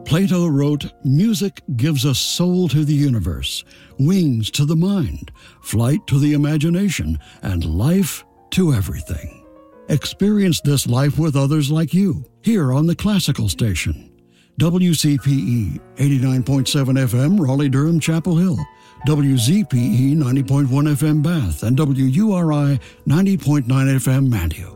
Plato wrote, "Music gives us soul to the universe, wings to the mind, flight to the imagination, and life to everything." Experience this life with others like you, here on the Classical Station. WCPE 89.7 FM, Raleigh-Durham, Chapel Hill. WZPE 90.1 FM, Bath. And WURI 90.9 FM, Mantua.